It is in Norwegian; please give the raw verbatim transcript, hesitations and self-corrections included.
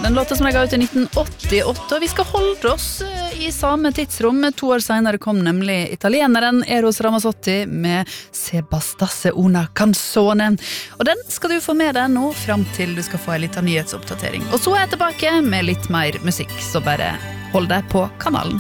En låt som ble ut i nitten åttiåtte, og vi skal holde oss i samme tidsrom. To år senere kom nemlig italieneren Eros Ramazzotti med Se bastasse una canzone. Og den skal du få med deg nå fram til du skal få en liten nyhetsoppdatering. Og så er jeg tilbake med litt mer musikk, så bare hold deg på kanalen.